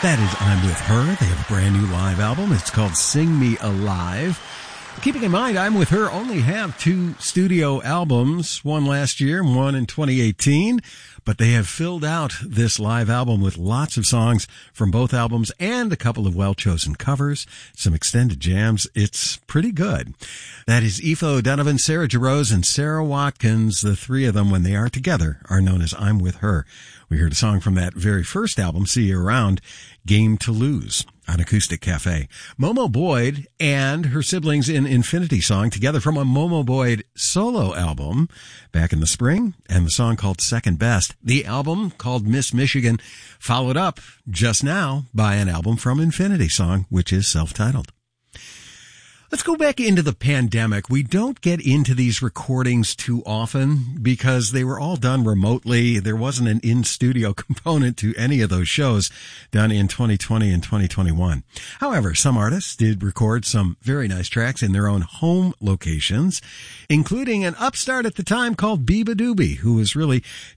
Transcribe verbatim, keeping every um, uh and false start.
That is I'm With Her. They have a brand new live album. It's called Sing Me Alive. Keeping in mind, I'm With Her only have two studio albums, one last year and one in twenty eighteen, but they have filled out this live album with lots of songs from both albums and a couple of well-chosen covers, some extended jams. It's pretty good. That is Aoife O'Donovan, Sarah Jarosz, and Sarah Watkins. The three of them, when they are together, are known as I'm With Her. We heard a song from that very first album, See You Around, Game to Lose, on Acoustic Cafe. Momo Boyd and her siblings in Infinity Song together from a Momo Boyd solo album back in the spring, and the song called Second Best. The album called Miss Michigan, followed up just now by an album from Infinity Song, which is self-titled. Let's go back into the pandemic. We don't get into these recordings too often because they were all done remotely. There wasn't an in-studio component to any of those shows done in twenty twenty and twenty twenty-one. However, some artists did record some very nice tracks in their own home locations, including an upstart at the time called Biba Doobie, who was really